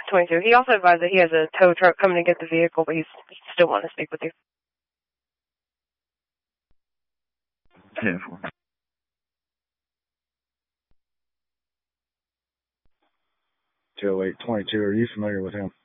22. He also advised that he has a tow truck coming to get the vehicle, but he still wants to speak with you. 10-4. 208-22, are you familiar with him?